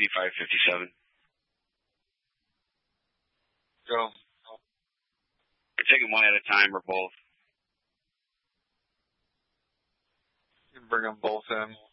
8557. Go. We're taking one at a time or both. You can bring them both in.